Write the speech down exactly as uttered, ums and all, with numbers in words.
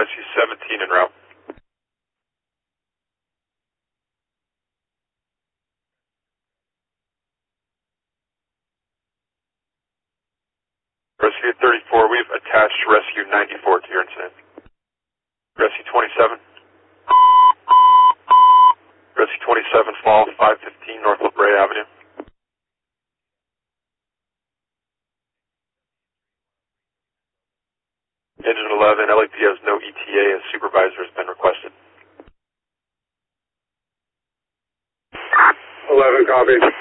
Rescue seventeen en route. Rescue thirty-four, we've attached Rescue ninety-four to your incident. Rescue twenty-seven. Rescue twenty-seven, fall five fifteen North La Brea Avenue. Engine eleven, L A P has no E T A as supervisor has been requested. eleven, copy.